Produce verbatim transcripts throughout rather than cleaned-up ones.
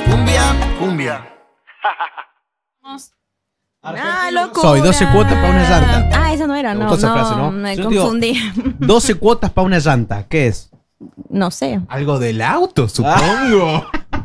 Cumbia, cumbia. Ah, loco. Soy doce cuotas para una llanta. Ah, esa no era, Me no, gustó esa no, frase, ¿no? me Yo digo, confundí. doce cuotas para una llanta. ¿Qué es? No sé. Algo del auto, supongo.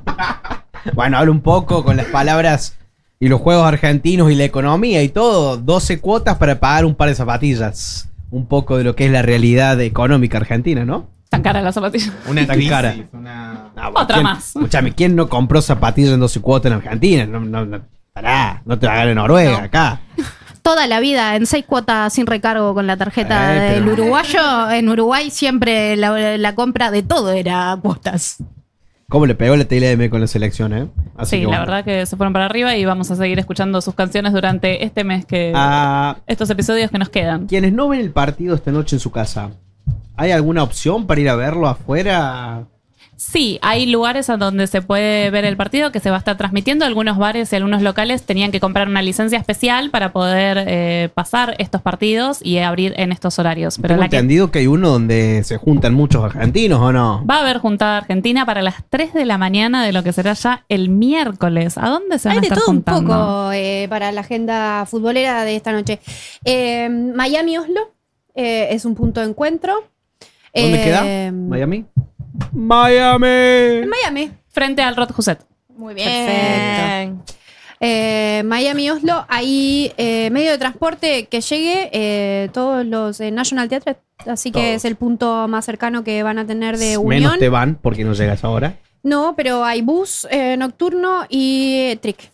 Bueno, hablo un poco con las palabras y los juegos argentinos y la economía y todo. doce cuotas para pagar un par de zapatillas. Un poco de lo que es la realidad económica argentina, ¿no? Tan cara la zapatilla. Una Tan crisis, cara. una... No, Otra ¿quién- más. Escuchame, ¿quién no compró zapatillas en doce cuotas en Argentina? No, no, no, pará, no te hagas en Noruega, No. acá. Toda la vida en seis cuotas sin recargo con la tarjeta Eh, del pero- uruguayo. En Uruguay siempre la, la compra de todo era cuotas. ¿Cómo le pegó la T L M con la selección, eh? Así Sí, que la bueno. verdad que se fueron para arriba y vamos a seguir escuchando sus canciones durante este mes que... Ah, estos episodios que nos quedan. quienes no ven el partido esta noche en su casa, ¿hay alguna opción para ir a verlo afuera? Sí, hay lugares a donde se puede ver el partido que se va a estar transmitiendo. Algunos bares y algunos locales tenían que comprar una licencia especial para poder eh, pasar estos partidos y abrir en estos horarios. Pero Tengo la que entendido que hay uno donde se juntan muchos argentinos, ¿o no? va a haber juntada argentina para las tres de la mañana de lo que será ya el miércoles. ¿A dónde se van Hay a de estar todo juntando? un poco eh, para la agenda futbolera de esta noche. Eh, Miami-Oslo eh, es un punto de encuentro. ¿Dónde Eh, queda? ¿Miami? ¡Miami! En Miami. Frente al Rod Huset. Muy bien. Perfecto. Eh, Miami-Oslo, hay eh, medio de transporte que llegue, eh, todos los eh, National Theatre, así que Todos. es el punto más cercano que van a tener de Menos Unión. te van porque no llegas ahora. No, pero hay bus eh, nocturno y eh, trick.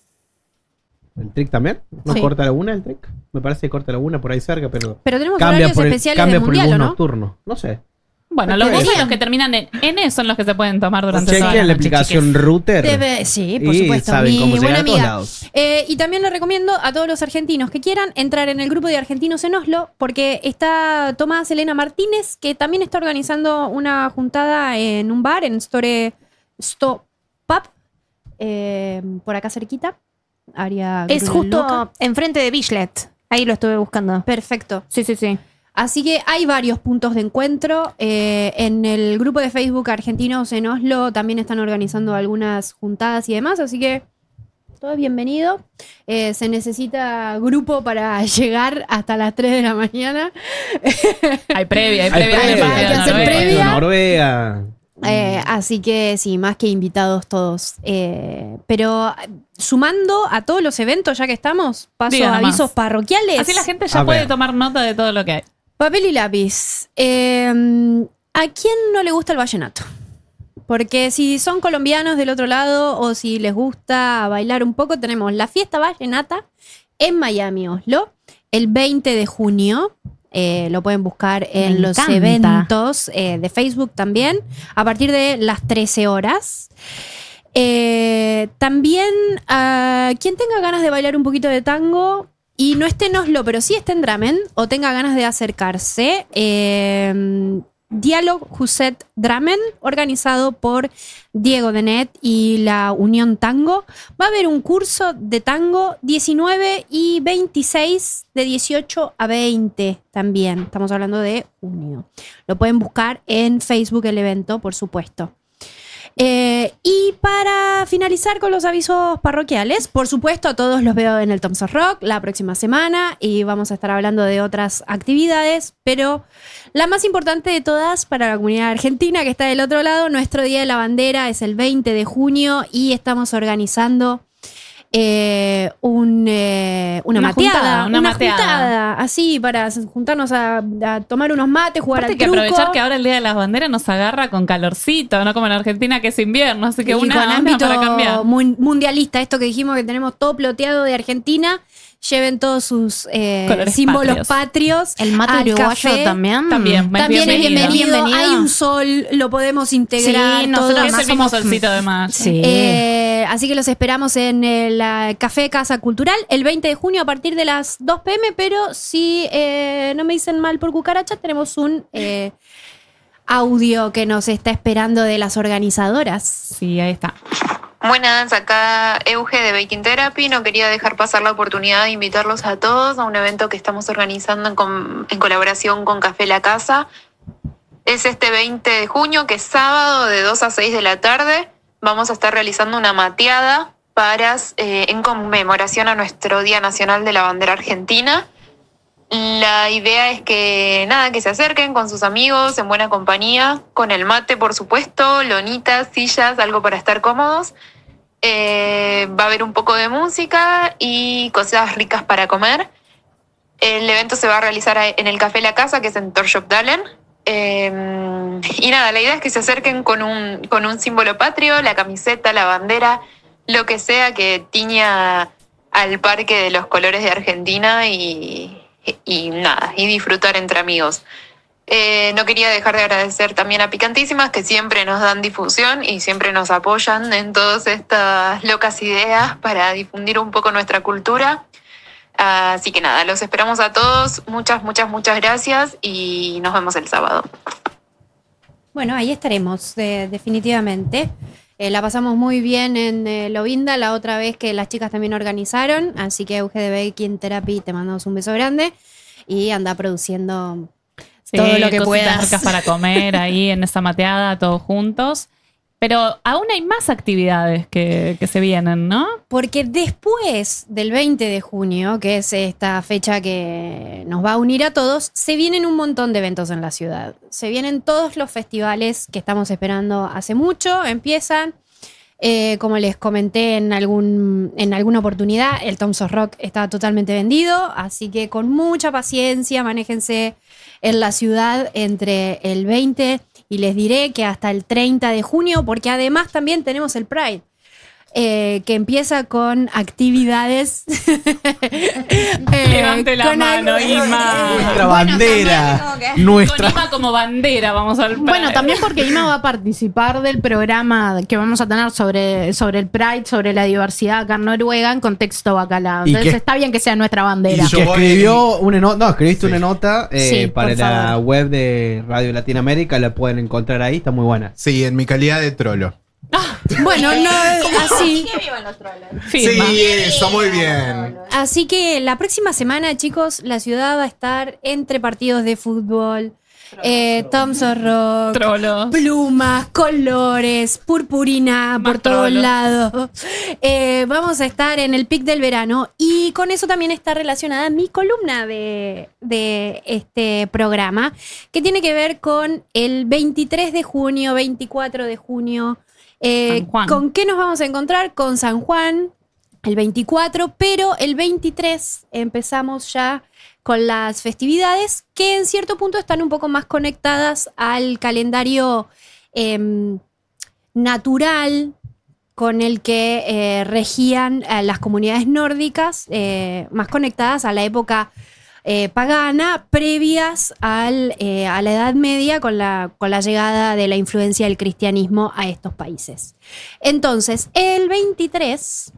¿El trick también? ¿No Sí. corta la una el trick? Me parece que corta la una por ahí cerca, pero... Pero tenemos Cambia horarios por el, especiales cambia del por el mundial, bus ¿o no? nocturno. No sé. Bueno, Ok. los buses Bien. los que terminan en N son los que se pueden tomar durante toda Chequen la la noche, aplicación chiques. Router. Debe- sí, por y supuesto. saben Mi cómo llegar buena a todos amiga. lados. Eh, y también le recomiendo a todos los argentinos que quieran entrar en el grupo de argentinos en Oslo, porque está Tomás Elena Martínez, que también está organizando una juntada en un bar, en Store Stop Pub, eh, por acá cerquita. Área Es justo Grunloca. enfrente de Bichlet. Ahí lo estuve buscando. Perfecto. Sí, sí, sí. Así que hay varios puntos de encuentro. Eh, en el grupo de Facebook Argentinos en Oslo también están organizando algunas juntadas y demás, así que todo es bienvenido. Eh, se necesita grupo para llegar hasta las tres de la mañana. Hay previa, hay Hay previa. previa, del partido hay de que hacer Noruega. previa. Noruega. Eh, así que sí, más que invitados todos. Eh, pero eh, sumando a todos los eventos, ya que estamos, paso Diga a nomás. avisos parroquiales. Así la gente ya A puede ver. tomar nota de todo lo que hay. Papel y lápiz. Eh, ¿A quién no le gusta el vallenato? Porque si son colombianos del otro lado o si les gusta bailar un poco, tenemos la fiesta vallenata en Miami, Oslo, el veinte de junio. Eh, lo pueden buscar en Me los encanta. eventos eh, de Facebook también, a partir de las trece horas. Eh, también, ah, quien tenga ganas de bailar un poquito de tango y no esté en Oslo, pero sí esté en Drammen o tenga ganas de acercarse, eh, Dialog Huset Drammen, organizado por Diego Denet y la Unión Tango. Va a haber un curso de tango diecinueve y veintiséis, de dieciocho a veinte también. Estamos hablando de junio. Lo pueden buscar en Facebook el evento, por supuesto. Eh, y para finalizar con los avisos parroquiales, por supuesto, a todos los veo en el Thompson Rock la próxima semana y vamos a estar hablando de otras actividades, pero la más importante de todas para la comunidad argentina que está del otro lado, nuestro Día de la Bandera es el veinte de junio y estamos organizando eh, un, eh, una, Una mateada, juntada, una mateada. juntada, así para juntarnos a, a tomar unos mates, jugar Aparte al que truco. aprovechar que ahora el Día de las Banderas nos agarra con calorcito, no como en Argentina que es invierno, así que y una con onda ámbito para cambiar. mun- mundialista, esto que dijimos que tenemos todo ploteado de Argentina, lleven todos sus eh, Colores símbolos patrios. patrios. El mate al uruguayo café. también. También, También es bienvenido. bienvenido. Bienvenido. Hay un sol, lo podemos integrar. Sí, todo. nosotros Es más el mismo somos- solcito de mayo. Sí. Eh, así que los esperamos en el ah, Café Casa Cultural el veinte de junio a partir de las dos pm, pero si eh, no me dicen mal por cucaracha, tenemos un eh, audio que nos está esperando de las organizadoras. Sí, ahí está. Buenas, acá Euge de Baking Therapy. No quería dejar pasar la oportunidad de invitarlos a todos a un evento que estamos organizando en, com- en colaboración con Café La Casa. Es este veinte de junio, que es sábado, de dos a seis de la tarde. vamos a estar realizando una mateada para, eh, en conmemoración a nuestro Día Nacional de la Bandera Argentina. La idea es que, nada, que se acerquen con sus amigos, en buena compañía, con el mate, por supuesto, lonitas, sillas, algo para estar cómodos. Eh, va a haber un poco de música y cosas ricas para comer. El evento se va a realizar en el Café La Casa, que es en Torshov-Dalen. Eh, y nada, la idea es que se acerquen con un, con un símbolo patrio, la camiseta, la bandera, lo que sea que tiña al parque de los colores de Argentina y, y nada, y disfrutar entre amigos. Eh, no quería dejar de agradecer también a Picantísimas, que siempre nos dan difusión y siempre nos apoyan en todas estas locas ideas para difundir un poco nuestra cultura. Así que nada, los esperamos a todos. Muchas, muchas, muchas gracias y nos vemos el sábado. Bueno, ahí estaremos, de, definitivamente. Eh, la pasamos muy bien en eh, Lovinda la otra vez que las chicas también organizaron. Así que Euge de Baking Therapy, te mandamos un beso grande y anda produciendo Sí, todo lo que cositas puedas. ricas para comer ahí en esa mateada, todos juntos. Pero aún hay más actividades que, que se vienen, ¿no? Porque después del veinte de junio, que es esta fecha que nos va a unir a todos, se vienen un montón de eventos en la ciudad. Se vienen todos los festivales que estamos esperando hace mucho, empiezan. Eh, como les comenté en, algún, en alguna oportunidad, el Thompson Rock está totalmente vendido, así que con mucha paciencia, manéjense en la ciudad entre el veinte y les diré que hasta el treinta de junio, porque además también tenemos el Pride, eh, que empieza con actividades. eh, Levante la con mano, ac- Ima. Nuestra bandera. Con Nuestra. Ima como bandera vamos al Pride. Bueno, también porque Ima va a participar del programa que vamos a tener sobre, sobre el Pride, sobre la diversidad acá en Noruega en contexto bacalao. Y Entonces que- está bien que sea nuestra bandera. Y Yo que voy- escribió una nota, no, escribiste Sí. una nota eh, Sí, para por la favor. web de Radio Latinoamérica, la pueden encontrar ahí, está muy buena. Sí, en mi calidad de trolo. Bueno, no, así. Firma. Sí, eso, muy bien. Así que la próxima semana, chicos, la ciudad va a estar entre partidos de fútbol, eh, Thompson Rock, Trolos. plumas, colores, purpurina Más por todos trolos. lados. Eh, vamos a estar en el pic del verano y con eso también está relacionada mi columna de, de este programa, que tiene que ver con el veintitrés de junio, veinticuatro de junio. Eh, San Juan. ¿Con qué nos vamos a encontrar? Con San Juan, el veinticuatro, pero el veintitrés empezamos ya con las festividades que en cierto punto están un poco más conectadas al calendario eh, natural con el que eh, regían eh, las comunidades nórdicas, eh, más conectadas a la época eh, pagana, previas al, eh, a la Edad Media con la, con la llegada de la influencia del cristianismo a estos países. Entonces, el veintitrés...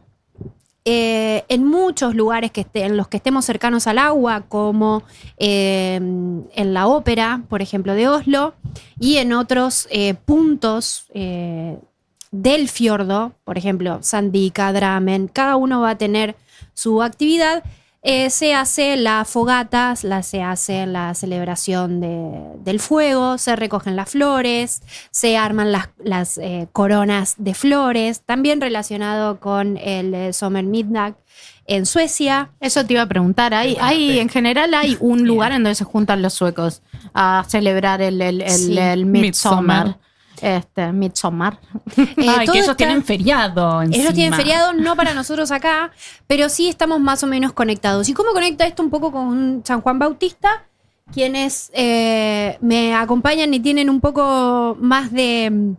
Eh, en muchos lugares que esté, en los que estemos cercanos al agua, como eh, en la ópera, por ejemplo, de Oslo, y en otros eh, puntos eh, del fiordo, por ejemplo, Sandika, Drammen, cada uno va a tener su actividad. Eh, se hace la fogata, la, se hace la celebración de, del fuego, se recogen las flores, se arman las, las eh, coronas de flores, también relacionado con el eh, Sommermiddag en Suecia. Eso te iba a preguntar. Hay, hay, en general hay un lugar en donde se juntan los suecos a celebrar el, el, el, Sí. el Midsommar. Midsommar. Este, Midsommar. Eh, Ay, todo que ellos está- tienen feriado encima. Ellos tienen feriado, no para nosotros acá, pero sí estamos más o menos conectados. ¿Y cómo conecta esto un poco con San Juan Bautista? Quienes eh, me acompañan y tienen un poco más de,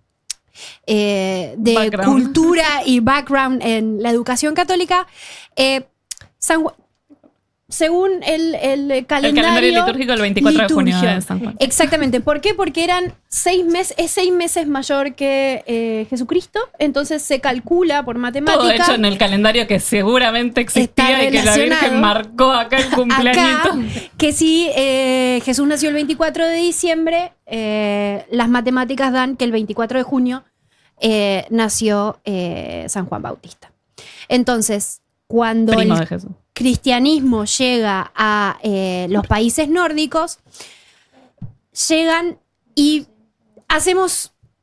eh, de Background. cultura y background en la educación católica. Eh, San Ju- según el, el El calendario, calendario litúrgico el veinticuatro de junio liturgio. de San Juan. Exactamente. ¿Por qué? Porque eran seis meses, es seis meses mayor que eh, Jesucristo, entonces se calcula por matemática. Todo hecho en el calendario que seguramente existía Está y que la Virgen relacionado. marcó acá el cumpleañito. Acá, que si eh, Jesús nació el veinticuatro de diciembre, eh, las matemáticas dan que el veinticuatro de junio eh, nació eh, San Juan Bautista. Entonces, cuando Primo el de Jesús. cristianismo llega a eh, los países nórdicos, llegan y hacemos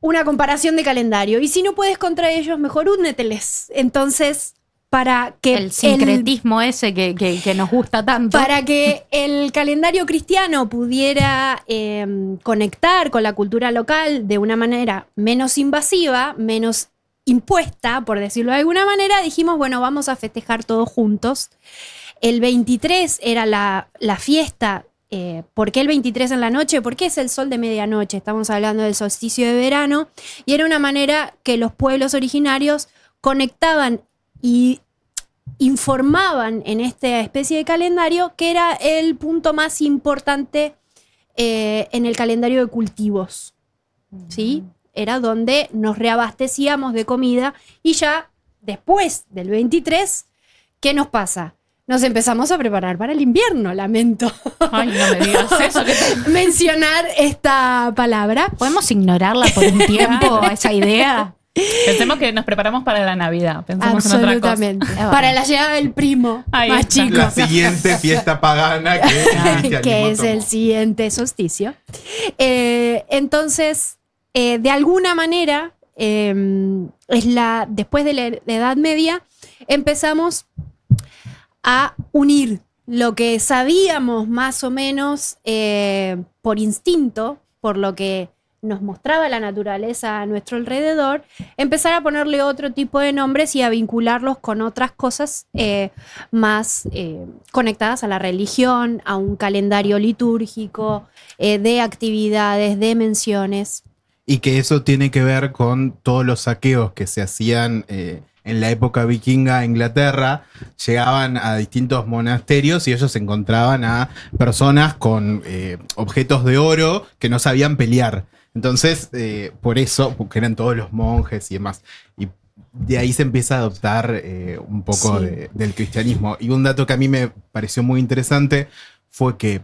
una comparación de calendario. Y si no puedes contra ellos, mejor úneteles. Entonces, para que El sincretismo ese que, que, que nos gusta tanto. Para que el calendario cristiano pudiera eh, conectar con la cultura local de una manera menos invasiva, menos impuesta, por decirlo de alguna manera, dijimos, bueno, vamos a festejar todos juntos. El veintitrés era la, la fiesta. Eh, ¿Por qué el veintitrés en la noche? Porque es el sol de medianoche. Estamos hablando del solsticio de verano. Y era una manera que los pueblos originarios conectaban y informaban en esta especie de calendario que era el punto más importante eh, en el calendario de cultivos. ¿Sí? Era donde nos reabastecíamos de comida y ya después del veintitrés, ¿qué nos pasa? Nos empezamos a preparar para el invierno, lamento. Ay, no me digas eso. Que te... mencionar esta palabra. ¿Podemos ignorarla por un tiempo, esa idea? Pensemos que nos preparamos para la Navidad. Pensemos en otra cosa. Absolutamente. Para la llegada del primo Ahí más está. chico. La siguiente fiesta pagana que el cristianismo que es el tomó. siguiente solsticio. Eh, entonces, eh, de alguna manera, eh, es la, después de la Edad Media, empezamos a unir lo que sabíamos más o menos eh, por instinto, por lo que nos mostraba la naturaleza a nuestro alrededor, empezar a ponerle otro tipo de nombres y a vincularlos con otras cosas eh, más eh, conectadas a la religión, a un calendario litúrgico, eh, de actividades, de menciones. Y que eso tiene que ver con todos los saqueos que se hacían eh, en la época vikinga a Inglaterra. Llegaban a distintos monasterios y ellos encontraban a personas con eh, objetos de oro que no sabían pelear. Entonces, eh, por eso, porque eran todos los monjes y demás. Y de ahí se empieza a adoptar eh, un poco Sí. de, del cristianismo. Y un dato que a mí me pareció muy interesante fue que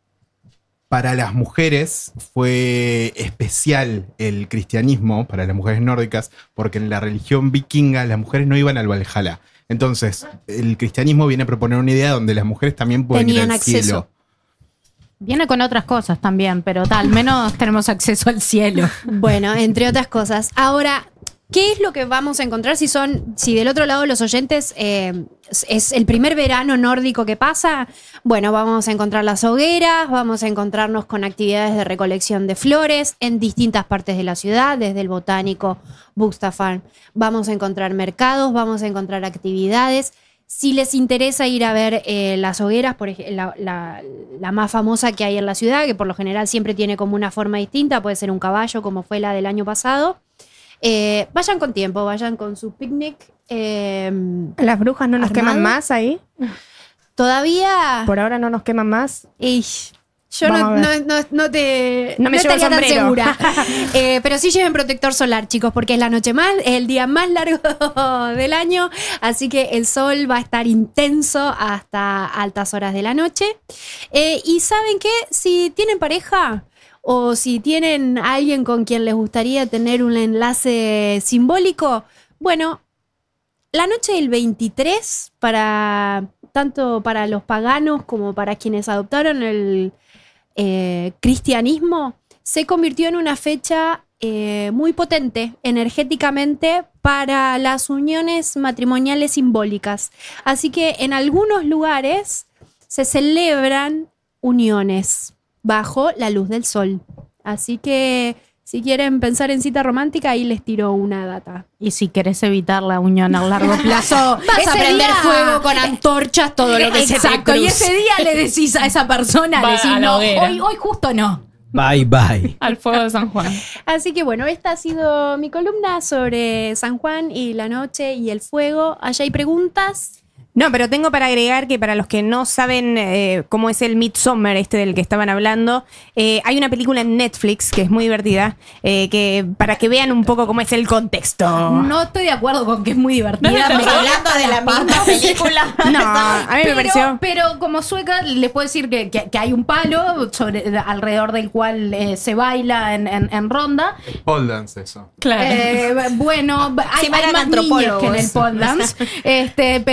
para las mujeres fue especial el cristianismo, para las mujeres nórdicas, porque en la religión vikinga las mujeres no iban al Valhalla. Entonces, el cristianismo viene a proponer una idea donde las mujeres también pueden Tenían ir al acceso. cielo. Viene con otras cosas también, pero tal, al menos tenemos acceso al cielo. Bueno, entre otras cosas. Ahora, ¿qué es lo que vamos a encontrar si son, si del otro lado los oyentes eh, es el primer verano nórdico que pasa? Bueno, vamos a encontrar las hogueras, vamos a encontrarnos con actividades de recolección de flores en distintas partes de la ciudad, desde el botánico Bukstafan. Vamos a encontrar mercados, vamos a encontrar actividades. Si les interesa ir a ver eh, las hogueras, por ejemplo, la, la, la más famosa que hay en la ciudad, que por lo general siempre tiene como una forma distinta, puede ser un caballo como fue la del año pasado. Eh, vayan con tiempo, vayan con su picnic. Eh, ¿Las brujas no nos ¿Armado? queman más ahí? todavía. Por ahora no nos queman más. Ish, yo Vamos no, a ver. no, no, no te No me llevo el estaría tan sombrero. segura. Eh, pero sí lleven protector solar, chicos, porque es la noche más, es el día más largo del año, así que el sol va a estar intenso hasta altas horas de la noche. Eh, y ¿saben qué? Si tienen pareja o si tienen a alguien con quien les gustaría tener un enlace simbólico, bueno, la noche del veintitrés, para tanto para los paganos como para quienes adoptaron el eh, cristianismo, se convirtió en una fecha eh, muy potente energéticamente para las uniones matrimoniales simbólicas. Así que en algunos lugares se celebran uniones bajo la luz del sol. Así que si quieren pensar en cita romántica, ahí les tiro una data. Y si querés evitar la unión a largo plazo, Vas ese a prender día- fuego con antorchas, todo lo que se te Exacto, y cruce. ese día le decís a esa persona, Va le decís, a la no, hoguera. hoy, hoy justo no. Bye, bye. Al fuego de San Juan. Así que bueno, esta ha sido mi columna sobre San Juan y la noche y el fuego. ¿Allá hay preguntas? No, pero tengo para agregar que para los que no saben eh, cómo es el Midsommar, este del que estaban hablando, eh, hay una película en Netflix que es muy divertida, eh, que para que vean un poco cómo es el contexto. No estoy de acuerdo con que es muy divertida. No, no, me- no, hablando de la misma película. No, a mí me pero, pareció... pero como sueca les puedo decir que, que- que hay un palo sobre, alrededor del cual eh, se baila en, en- en ronda. Pole dance eso. Claro. Eh, bueno, hay, Sí, me hay eran más niñas antropólogos. que en el pole dance. Este, pero sí, capaz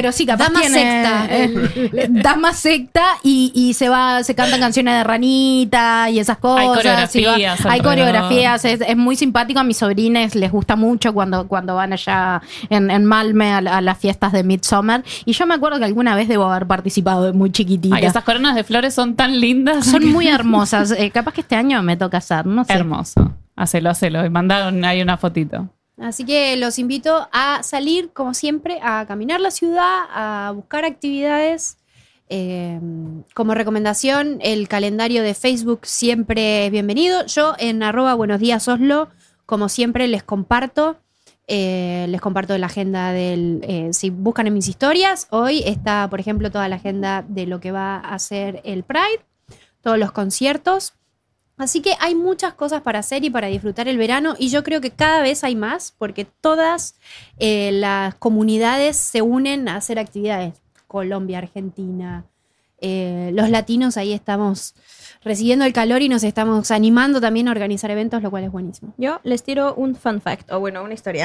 Da más tiene secta. eh, da más secta y, y se va, se cantan canciones de ranita y esas cosas. Hay y va- coreografías hay alrededor. coreografías, es, es muy simpático. A mis sobrines les gusta mucho cuando, cuando van allá en, en Malmö a, la- a las fiestas de Midsommar. Y yo me acuerdo que alguna vez debo haber participado de muy chiquitita. Ay, esas coronas de flores son tan lindas. Son muy hermosas. Eh, capaz que este año me toca hacer, no sé. Hermoso. Hacelo, hacelo. Y mandaron ahí una fotito. Así que los invito a salir, como siempre, a caminar la ciudad, a buscar actividades. Eh, como recomendación, el calendario de Facebook siempre es bienvenido. Yo en arroba buenos días Oslo, como siempre, les comparto. Eh, les comparto la agenda del... eh, si buscan en mis historias, hoy está, por ejemplo, toda la agenda de lo que va a ser el Pride, todos los conciertos. Así que hay muchas cosas para hacer y para disfrutar el verano y yo creo que cada vez hay más porque todas eh, las comunidades se unen a hacer actividades. Colombia, Argentina, eh, los latinos ahí estamos recibiendo el calor y nos estamos animando también a organizar eventos, lo cual es buenísimo. Yo les tiro un fun fact, o bueno, una historia.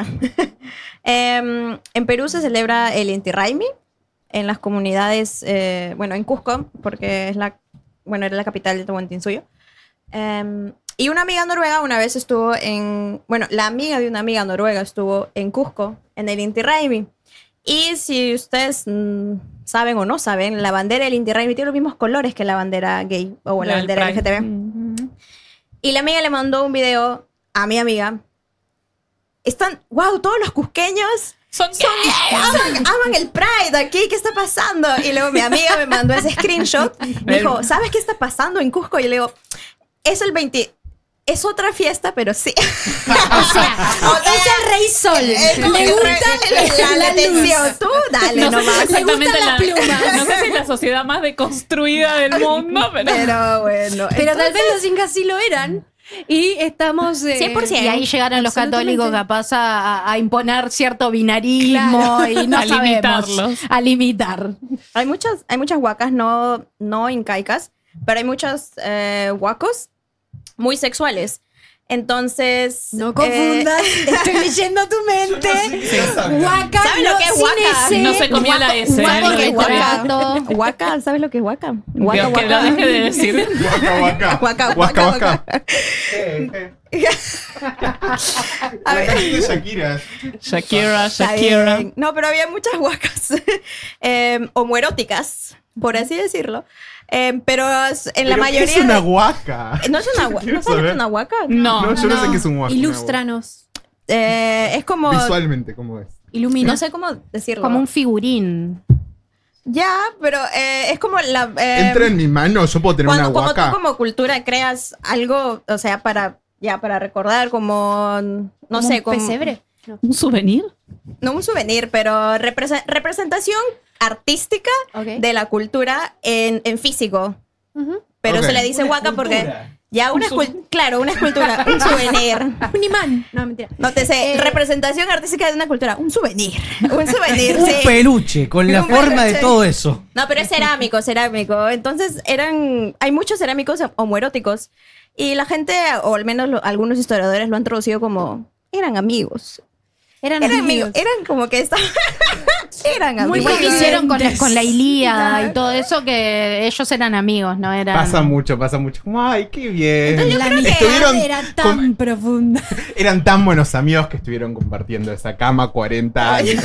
Em, en Perú se celebra el Inti Raymi en las comunidades, eh, bueno, en Cusco, porque es la, bueno, era la capital de Tahuantinsuyo. Um, y una amiga noruega una vez estuvo en... Bueno, la amiga de una amiga noruega estuvo en Cusco, en el Inti Raymi. Y si ustedes mm, saben o no saben, la bandera del Inti Raymi tiene los mismos colores que la bandera gay o la, La del bandera L G T B. Pride. Y la amiga le mandó un video a mi amiga. Están... ¡Wow! Todos los cusqueños... Son Son, aman, aman el Pride aquí, ¿qué está pasando? Y luego mi amiga me mandó ese screenshot. Me dijo, ¿sabes qué está pasando en Cusco? Y le digo, es el veinte. Es otra fiesta, pero sí. O sea, es el Rey Sol. Es como Le que gusta re- la, la atención. Tú dale No sé nomás. si exactamente gustan la, las plumas. no sé si es la sociedad más deconstruida del mundo, pero, Pero bueno. Pero tal entonces- vez los incas sí lo eran. Y estamos... eh, cien por ciento. Y ahí llegaron los Absolutamente. católicos capaz a, a imponer cierto binarismo y no A sabemos. limitarlos. A limitar. Hay muchas, hay muchas huacas no, no incaicas, pero hay muchos eh, huacos muy sexuales. Entonces... No eh, confundas, estoy leyendo tu mente. Huaca, ¿Sabes lo no, que es sin huaca? ese. No se comió la S. ¿Sabes lo que es Retrato. huaca? Huaca, ¿sabes lo que es huaca? Huaca, Dios, que lo deje de decir. Waka, waka. Huaca, Waka, huaca, waka. Eh, eh. A ver. De Shakira. Shakira, Está Shakira. bien. No, pero había muchas huacas eh, homoeróticas, por así decirlo. Eh, pero en la ¿Pero qué mayoría. es una de- huaca? ¿No es una huaca? Quiero ¿No sabes qué es saber. una huaca? No. No, yo no, sé qué es un huaca. Ilústranos. Eh, es como. Visualmente, ¿cómo es? Ilumina. No sé cómo decirlo. Como un figurín. Ya, pero eh, es como la. eh, Entra en mi mano, yo puedo tener cuando, una como tú huaca. como cultura creas algo, o sea, para. Ya, para recordar, como. No Como sé, un como. pesebre. No. ¿Un souvenir? No un souvenir, pero represe- representación artística Ok. de la cultura en, en físico. Ujú. Pero Ok. se le dice Una huaca porque. escultura. Ya, una escultura. Claro, una escultura. Un souvenir. Un imán. No, mentira. No te sé. Eh, representación artística de una cultura. Un souvenir. Un souvenir, Un sí. peluche con la Un forma de peluche. todo eso. No, pero es cerámico, cerámico. Entonces eran. Hay muchos cerámicos homoeróticos. Y la gente, o al menos lo- algunos historiadores lo han traducido como. Eran amigos. Eran, Eran amigos. amigos. Eran como que estaban. eran amigos. Muy igual que hicieron con, Diferentes. con la Ilíada y todo eso, que ellos eran amigos, no eran. Pasa mucho, pasa mucho. Como, ay, qué bien. La creo que Estuvieron era tan com- profunda. Eran tan buenos amigos que estuvieron compartiendo esa cama cuarenta años.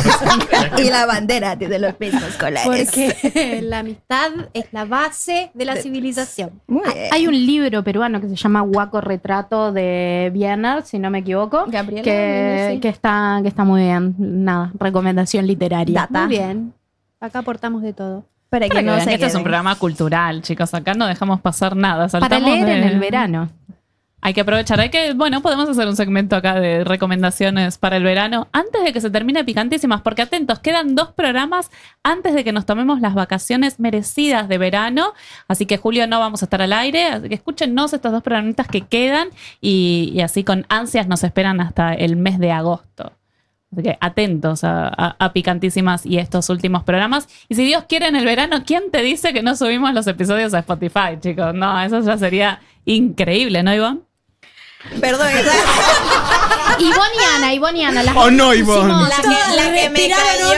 Y la bandera tiene los mismos colores. Porque la amistad es la base de la civilización. Muy bien. Hay un libro peruano que se llama Huaco Retrato de Biener, si no me equivoco, Gabriela que, Biener, sí. que está, que está muy bien. Nada, recomendación literaria. Data. Muy bien. Acá aportamos de todo. Para que Para que no vean se que este es un queden. programa cultural, chicos. Acá no dejamos pasar nada. Para Saltamos leer de- en el verano. Hay que aprovechar. Hay que, bueno, podemos hacer un segmento acá de recomendaciones para el verano antes de que se termine Picantísimas, porque atentos, quedan dos programas antes de que nos tomemos las vacaciones merecidas de verano. Así que julio no vamos a estar al aire. Así que escúchenos estos dos programitas que quedan y, y así con ansias nos esperan hasta el mes de agosto. Así que atentos a, a- a Picantísimas y estos últimos programas. Y si Dios quiere en el verano, ¿quién te dice que no subimos los episodios a Spotify, chicos? No, eso ya sería increíble, ¿no, Iván? Perdón, esa- Ivonne y Ana, Ivonne y Ana. Las Oh, no, pusimos- Ivonne. la que, la que me Respiraron cayó hondo como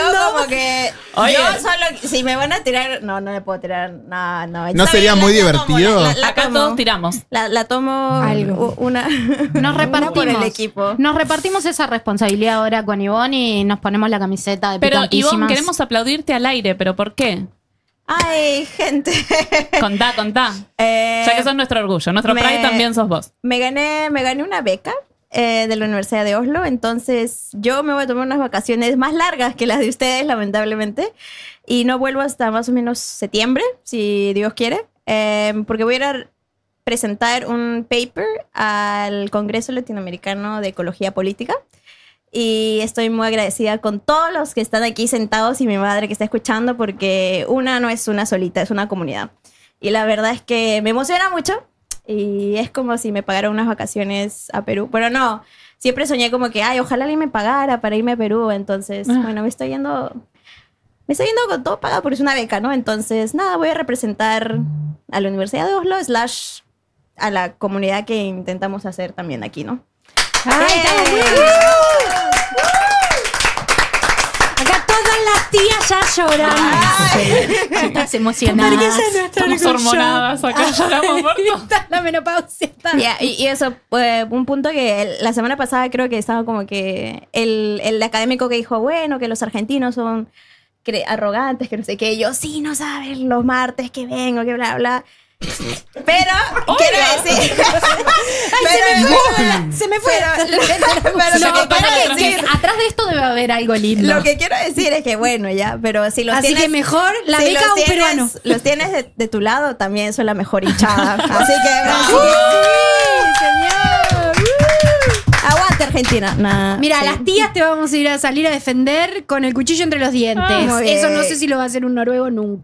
como que Oye. yo solo, si me van a tirar, no, no le puedo tirar, no, no. ¿No Está sería bien, muy la- la tomo, divertido? la- la- la Acá tomo. todos tiramos. La, la tomo Algo. u- una, Nos una repartimos. por el equipo. Nos repartimos esa responsabilidad ahora con Ivonne y nos ponemos la camiseta de Pero picantísimas. Ivonne, queremos aplaudirte al aire, ¿pero por qué? Ay, gente. Contá, contá. Eh, Ya que sos nuestro orgullo. Nuestro me- Pride también sos vos. Me gané, me gané una beca eh, de la Universidad de Oslo, entonces yo me voy a tomar unas vacaciones más largas que las de ustedes, lamentablemente, y no vuelvo hasta más o menos septiembre, si Dios quiere, eh, porque voy a ir a presentar un paper al Congreso Latinoamericano de Ecología Política. Y estoy muy agradecida con todos los que están aquí sentados y mi madre que está escuchando, porque una no es una solita, es una comunidad. Y la verdad es que me emociona mucho y es como si me pagara unas vacaciones a Perú. Pero no, siempre soñé como que, ay, ojalá alguien me pagara para irme a Perú. Entonces, Ah. bueno, me estoy yendo, me estoy yendo con todo pagado porque es una beca, ¿no? Entonces, nada, voy a representar a la Universidad de Oslo, slash a la comunidad que intentamos hacer también aquí, ¿no? Ay, estamos muy ¡Eh! Acá todas las tías ya llorando. Estás emocionada. Porque ese es nuestro Estamos orgullo. hormonadas acá, lloramos por todo. Está la menopausia. está. Ya, y, y eso, eh, un punto que el- la semana pasada creo que estaba como que el, el académico que dijo, bueno, que los argentinos son cre- arrogantes, que no sé qué. Y yo, sí, no sabes, los martes que vengo, que bla, bla. Pero, quiero decir... pero, Se me fue. pero, pero No, lo que para quiero que, decir... que atrás de esto debe haber algo lindo. Lo que quiero decir es que, bueno, ya, pero si los Así tienes... que mejor la si beca los a un tienes- peruano. Los tienes de, de tu lado, también son la mejor hinchada. Así que, Brasil, Sí, señor. aguante Argentina. Nah, Mira, sí. las tías te vamos a ir a salir a defender con el cuchillo entre los dientes. Ah, muy Eso bien. no sé si lo va a hacer un noruego nunca.